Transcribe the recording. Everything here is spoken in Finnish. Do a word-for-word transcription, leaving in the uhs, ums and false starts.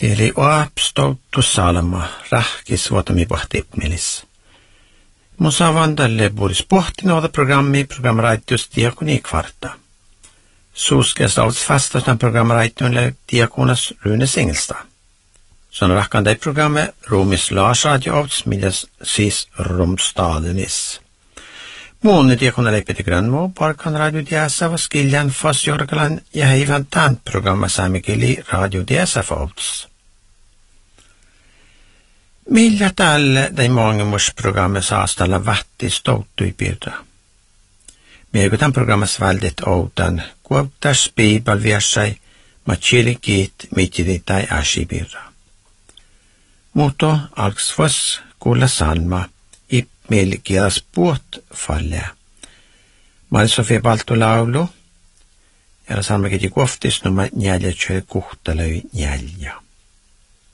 Tieli oapstoutu salma, rahkis vuotami pohtipmilis. Mun saa vandalle puolis pohtinooda programmi, programraittius diakoni kvarta. Suuskeas alts fastastan programraittiunle diakonas Runes Engelsta. Sån rakkan det programmet Romis Larsradio alts milles sis rumstadenis. Måne diakona leipeti grönmo, parkan radio diasa var skiljan fast jorgalan ja heivan tämän programma saamikeli radio diasa alts. Millä tälle de mångemursprogrammet saastalla vatti stoutui pirda. Miego tämän programmas väldit outan, kuoptas bibalviasai, machilikit, mitili tai ashibirra. Muto alks vos kuulla salma, i mielikielas puot fallea. Mari-Sofia Balto laulu, ja salma kiti kuoftis numma njälja tjöl kuhtalöi njälja.